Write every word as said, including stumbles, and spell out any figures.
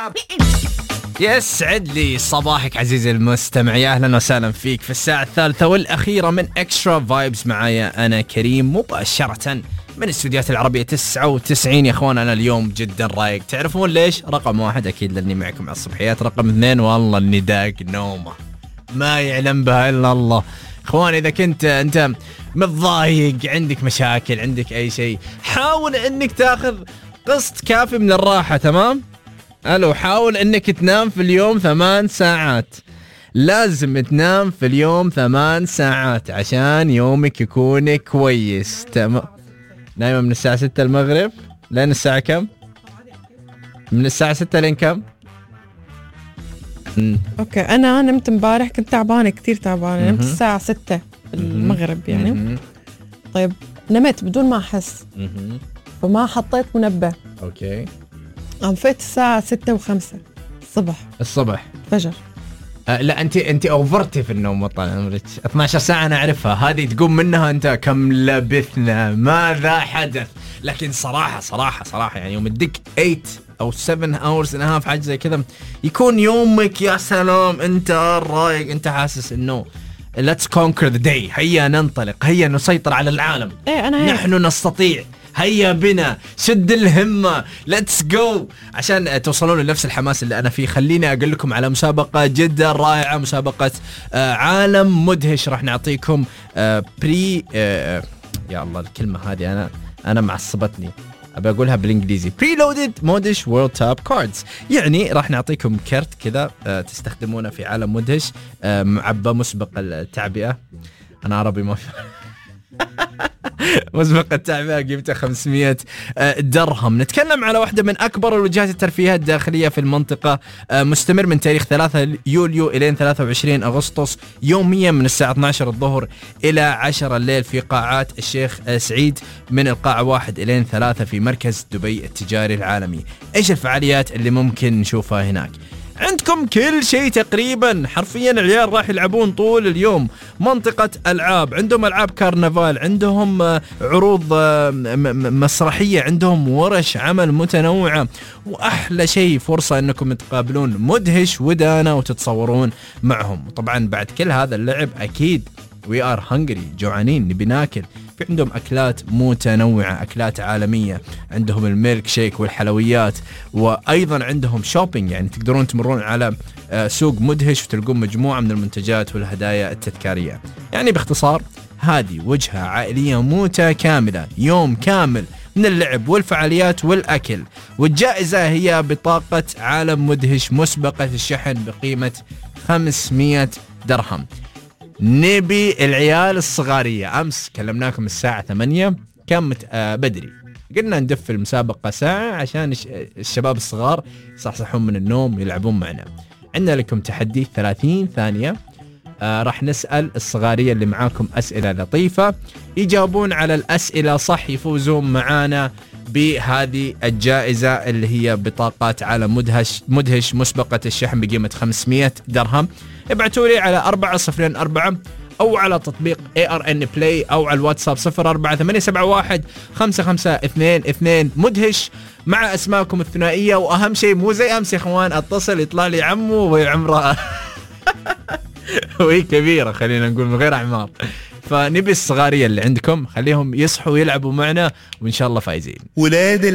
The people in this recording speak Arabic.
يسعد لي صباحك عزيزي المستمع، يا اهلا وسهلا فيك في الساعة الثالثة والأخيرة من اكسترا فايبز. معايا أنا كريم مباشرة من استوديوهات العربية تسعة وتسعين. يا اخوان أنا اليوم جدا رايق، تعرفون ليش؟ رقم واحد أكيد لأني معكم على الصبحيات، رقم اثنين والله إني داق نومة ما يعلم بها إلا الله. اخوان إذا كنت أنت متضايق، عندك مشاكل، عندك أي شيء، حاول إنك تاخذ قسط كافي من الراحة. تمام؟ ألو، حاول إنك تنام في اليوم ثمان ساعات. لازم تنام في اليوم ثمان ساعات عشان يومك يكون كويس. تمام؟ نايمة من الساعة ستة المغرب لين الساعة كم؟ من الساعة ستة لين كم؟ اوكي انا نمت امبارح، كنت تعبانة كتير تعبانة. نمت الساعة ستة المغرب يعني. مم. طيب نمت بدون ما احس، فما حطيت منبه. اوكي قمت الساعة ستة وخمسة الصبح الصبح فجر. أه لا انت انت اوفرتي في النوم. طال عمرك اثنتي عشرة ساعة انا اعرفها، هذه تقوم منها انت كم لبثنا ماذا حدث. لكن صراحة صراحة صراحة يعني يوم تدق ثمانية او سبعة hours and a half حاجة زي كذا، يكون يومك يا سلام، انت رايق، انت حاسس انه let's conquer the day، هيا ننطلق، هيا نسيطر على العالم. ايه انا نحن هيك. نستطيع، هيا بنا، شد الهمة، let's go. عشان توصلون لنفس الحماس اللي أنا فيه، خليني أقول لكم على مسابقة جدا رائعة، مسابقة آه عالم مدهش. راح نعطيكم آه بري آه يا الله الكلمة هذه أنا أنا معصبتني، أبي أقولها بالإنجليزي. preloaded مودش world top cards، يعني راح نعطيكم كرت كذا آه تستخدمونه في عالم مدهش، آه معبى مسبق التعبئة. أنا عربي ما مسبق التعبئة قيمته خمسمية درهم. نتكلم على واحدة من أكبر الوجهات الترفيهية الداخلية في المنطقة، مستمر من تاريخ ثلاثة يوليو إلى ثلاثة وعشرين أغسطس، يوميا من الساعة اثنتي عشرة الظهر إلى عشرة الليل في قاعات الشيخ سعيد، من القاعة واحد إلى ثلاثة في مركز دبي التجاري العالمي. إيش الفعاليات اللي ممكن نشوفها هناك؟ عندكم كل شيء تقريبا، حرفيا العيال راح يلعبون طول اليوم. منطقة ألعاب، عندهم ألعاب كارنفال، عندهم عروض مسرحية، عندهم ورش عمل متنوعة، وأحلى شيء فرصة أنكم تقابلون مدهش ودانا وتتصورون معهم. طبعا بعد كل هذا اللعب أكيد we are hungry، جوعانين نبي ناكل. في عندهم أكلات متنوعة، أكلات عالمية، عندهم الميلك شيك والحلويات، وأيضا عندهم شوبينج، يعني تقدرون تمرون على سوق مدهش وتلقون مجموعة من المنتجات والهدايا التذكارية. يعني باختصار هذه وجهة عائلية متكاملة، يوم كامل من اللعب والفعاليات والأكل. والجائزة هي بطاقة عالم مدهش مسبقة الشحن بقيمة خمسمية درهم. نبي العيال الصغارية. أمس كلمناكم الساعة ثمانية، كان آه بدري، قلنا ندف المسابقة ساعة عشان الشباب الصغار يصحصحون من النوم يلعبون معنا. عندنا لكم تحدي ثلاثين ثانية، آه راح نسأل الصغارية اللي معاكم أسئلة لطيفة، يجاوبون على الأسئلة صح يفوزون معانا بهذه الجائزة اللي هي بطاقات عالم مدهش مدهش مسبقة الشحن بقيمة خمسمية درهم. ابعتوا لي على أربعة صفر أربعة أو على تطبيق إيه آر إن Play أو على الواتساب صفر أربعة ثمانية سبعة واحد خمسة خمسة اثنين اثنين مدهش مع أسماءكم الثنائية. وأهم شيء مو زي أمس يا إخوان، اتصل يطلع لي عمو وهي عمره وهي كبيرة، خلينا نقول من غير أعمار. فنبي الصغارية اللي عندكم خليهم يصحوا ويلعبوا معنا وإن شاء الله فايزين. ولاد